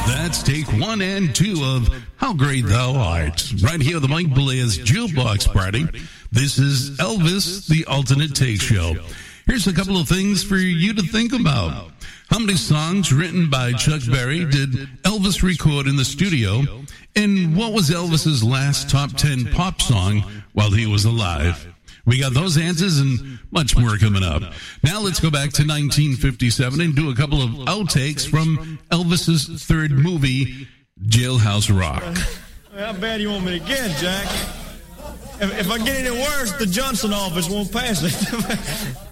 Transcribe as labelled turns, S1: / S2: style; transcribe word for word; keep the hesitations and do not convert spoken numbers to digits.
S1: That's take one and two of How Great Thou Art. Right here, the Mike Blaze Jukebox Party. This is Elvis, the Alternate Take Show. Here's a couple of things for you to think about. How many songs written by Chuck Berry did Elvis record in the studio? And what was Elvis's last top ten pop song while he was alive? We got those answers and much more coming up. Now let's go back to nineteen fifty-seven and do a couple of outtakes from Elvis's third movie, Jailhouse Rock.
S2: How bad do you want me to get, Jack? If, if I get any worse, the Johnson office won't pass it.